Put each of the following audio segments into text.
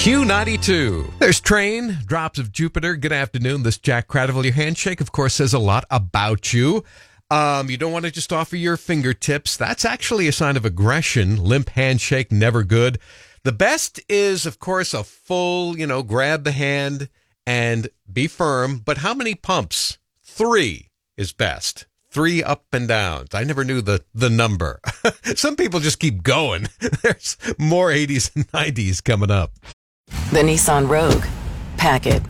Q92. There's Train, Drops of Jupiter. Good afternoon. This Jack Cradiville. Your handshake, of course, says a lot about you. You don't want to just offer your fingertips. That's actually a sign of aggression. Limp handshake, never good. The best is, of course, a full, grab the hand and be firm. But how many pumps? 3 is best. 3 up and downs. I never knew the number. Some people just keep going. There's more 80s and 90s coming up. The Nissan Rogue. Pack it.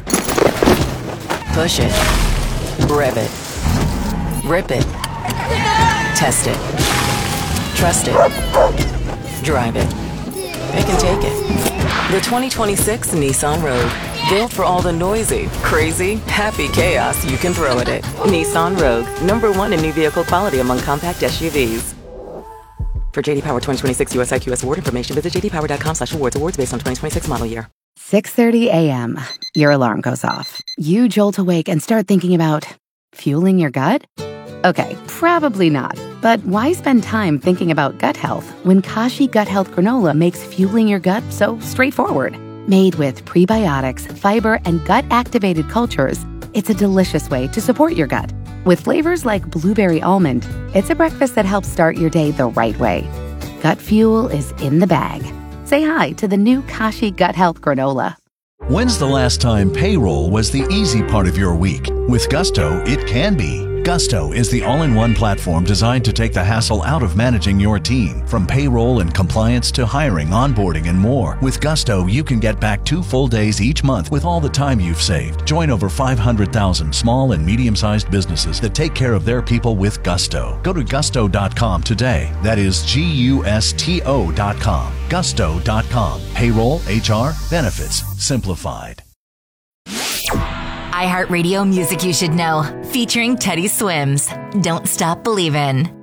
Push it. Rev it. Rip it. Test it. Trust it. Drive it. Pick and take it. The 2026 Nissan Rogue. Built for all the noisy, crazy, happy chaos you can throw at it. Nissan Rogue. #1 in new vehicle quality among compact SUVs. For JD Power 2026 US IQS award information, visit jdpower.com/awards. Awards based on 2026 model year. 6:30 a.m. Your alarm goes off. You jolt awake and start thinking about fueling your gut? Okay, probably not. But why spend time thinking about gut health when Kashi Gut Health Granola makes fueling your gut so straightforward? Made with prebiotics, fiber, and gut-activated cultures, it's a delicious way to support your gut. With flavors like blueberry almond, it's a breakfast that helps start your day the right way. Gut fuel is in the bag. Say hi to the new Kashi Gut Health Granola. When's the last time payroll was the easy part of your week? With Gusto, it can be. Gusto is the all-in-one platform designed to take the hassle out of managing your team. From payroll and compliance to hiring, onboarding, and more. With Gusto, you can get back 2 full days each month with all the time you've saved. Join over 500,000 small and medium-sized businesses that take care of their people with Gusto. Go to gusto.com today. That is GUSTO.com. Gusto.com. Payroll, HR, benefits, simplified. iHeartRadio Music You Should Know, featuring Teddy Swims. Don't Stop Believin'.